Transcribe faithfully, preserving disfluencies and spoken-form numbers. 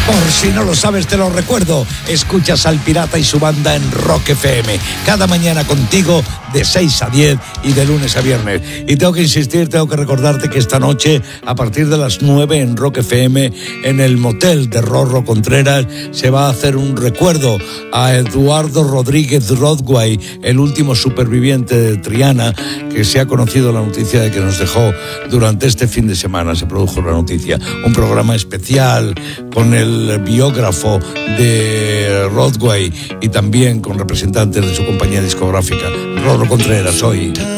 Por si no lo sabes, te lo recuerdo. Escuchas al Pirata y su banda en Rock F M. Cada mañana contigo de seis a diez y de lunes a viernes. Y tengo que insistir, tengo que recordarte que esta noche, a partir de las nueve en Rock F M, en el motel de Rorro Contreras, se va a hacer un recuerdo a Eduardo Rodríguez Rodway, el último superviviente de Triana, que se ha conocido la noticia de que nos dejó durante este fin de semana. Se produjo la noticia. Un programa especial con el el biógrafo de Rodway y también con representantes de su compañía discográfica. Rorro Contreras hoy.